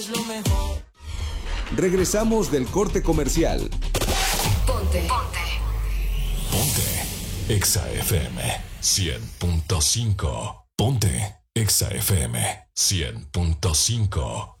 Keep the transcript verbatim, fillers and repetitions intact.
Regresamos del corte comercial. Ponte. Ponte. Ponte. Exa F M cien punto cinco. Ponte. Exa F M cien punto cinco.